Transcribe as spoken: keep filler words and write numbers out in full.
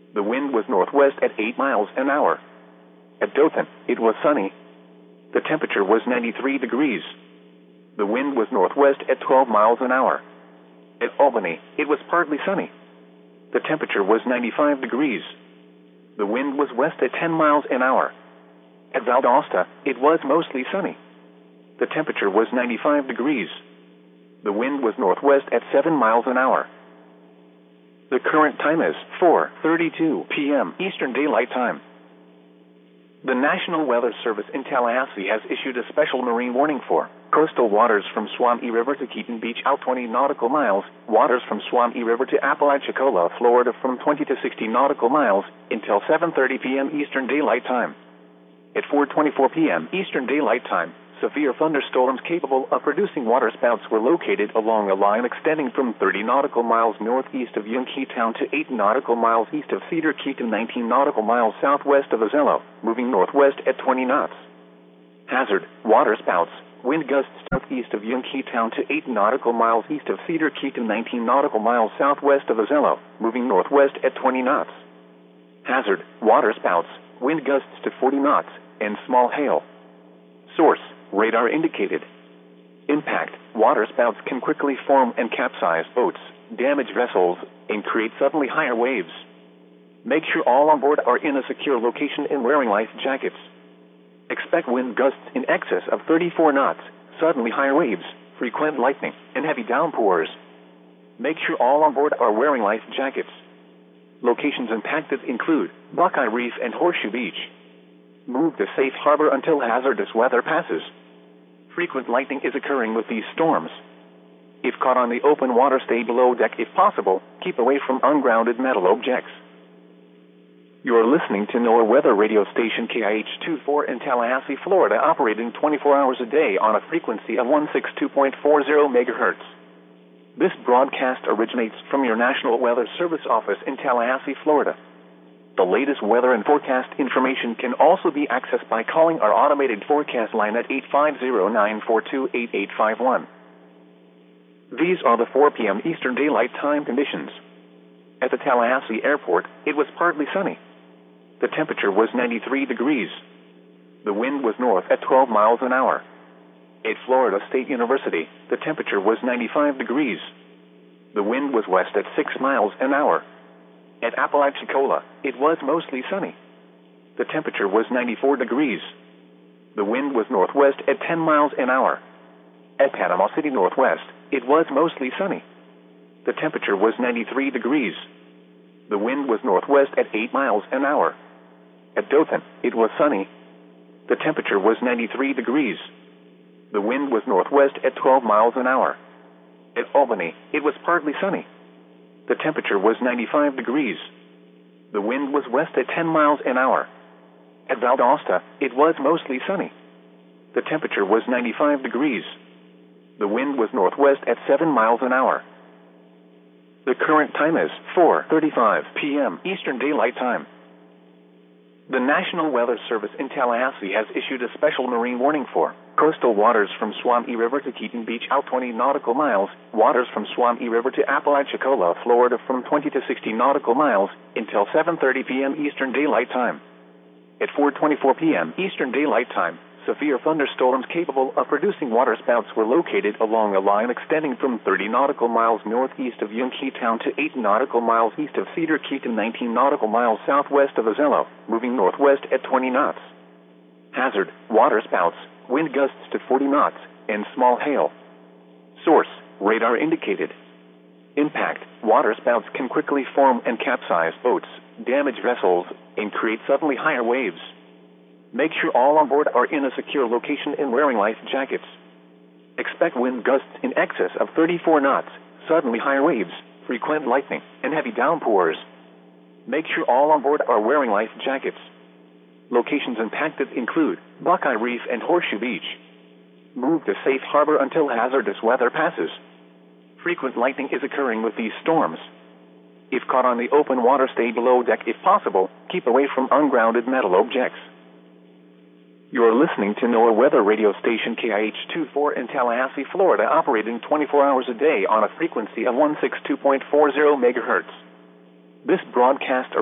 The wind was northwest at eight miles an hour. At Dothan, it was sunny. The temperature was ninety-three degrees. The wind was northwest at twelve miles an hour. At Albany, it was partly sunny. The temperature was ninety-five degrees. The wind was west at ten miles an hour. At Valdosta, it was mostly sunny. The temperature was ninety-five degrees. The wind was northwest at seven miles an hour. The current time is four thirty-two p m Eastern Daylight Time. The National Weather Service in Tallahassee has issued a special marine warning for coastal waters from Swanee River to Keaton Beach out twenty nautical miles, waters from Swanee River to Apalachicola, Florida from twenty to sixty nautical miles, until seven thirty p m Eastern Daylight Time. At four twenty-four p m Eastern Daylight Time, severe thunderstorms capable of producing waterspouts were located along a line extending from thirty nautical miles northeast of Yunkee-Town to eight nautical miles east of Cedar Key to nineteen nautical miles southwest of Ozello, moving northwest at twenty knots. Hazard: waterspouts, wind gusts southeast of Yunkee-Town to eight nautical miles east of Cedar Key to nineteen nautical miles southwest of Ozello, moving northwest at twenty knots. Hazard: waterspouts, wind gusts to forty knots, and small hail. Source: radar indicated. Impact: waterspouts can quickly form and capsize boats, damage vessels, and create suddenly higher waves. Make sure all on board are in a secure location and wearing life jackets. Expect wind gusts in excess of thirty-four knots, suddenly higher waves, frequent lightning, and heavy downpours. Make sure all on board are wearing life jackets. Locations impacted include Buckeye Reef and Horseshoe Beach. Move to safe harbor until hazardous weather passes. Frequent lightning is occurring with these storms. If caught on the open water, stay below deck if possible. Keep away from ungrounded metal objects. You are listening to NOAA Weather Radio Station K I H twenty-four in Tallahassee, Florida, operating twenty-four hours a day on a frequency of one sixty-two point four zero megahertz. This broadcast originates from your National Weather Service office in Tallahassee, Florida. The latest weather and forecast information can also be accessed by calling our automated forecast line at eight five zero, nine four two, eight eight five one. These are the four p m Eastern Daylight Time conditions. At the Tallahassee Airport, it was partly sunny. The temperature was ninety-three degrees. The wind was north at twelve miles an hour. At Florida State University, the temperature was ninety-five degrees. The wind was west at six miles an hour. At Apalachicola, it was mostly sunny. The temperature was ninety-four degrees. The wind was northwest at ten miles an hour. At Panama City Northwest, it was mostly sunny. The temperature was ninety-three degrees. The wind was northwest at eight miles an hour. At Dothan, it was sunny. The temperature was ninety-three degrees. The wind was northwest at twelve miles an hour. At Albany, it was partly sunny. The temperature was ninety-five degrees. The wind was west at ten miles an hour. At Valdosta, it was mostly sunny. The temperature was ninety-five degrees. The wind was northwest at seven miles an hour. The current time is four thirty-five p m Eastern Daylight Time. The National Weather Service in Tallahassee has issued a special marine warning for coastal waters from Swanee River to Keaton Beach out twenty nautical miles, waters from Swanee River to Apalachicola, Florida from twenty to sixty nautical miles, until seven thirty p m Eastern Daylight Time. At four twenty-four p m Eastern Daylight Time, severe thunderstorms capable of producing waterspouts were located along a line extending from thirty nautical miles northeast of Yunkee-Town to eight nautical miles east of Cedar Key to nineteen nautical miles southwest of Ozello, moving northwest at twenty knots. Hazard: waterspouts, wind gusts to forty knots, and small hail. Source: radar indicated. Impact: waterspouts can quickly form and capsize boats, damage vessels, and create suddenly higher waves. Make sure all on board are in a secure location and wearing life jackets. Expect wind gusts in excess of thirty-four knots, suddenly higher waves, frequent lightning, and heavy downpours. Make sure all on board are wearing life jackets. Locations impacted include Buckeye Reef and Horseshoe Beach. Move to safe harbor until hazardous weather passes. Frequent lightning is occurring with these storms. If caught on the open water, stay below deck if possible. Keep away from ungrounded metal objects. You are listening to NOAA Weather Radio Station K I H twenty-four in Tallahassee, Florida, operating twenty-four hours a day on a frequency of one sixty-two point four zero megahertz. This broadcast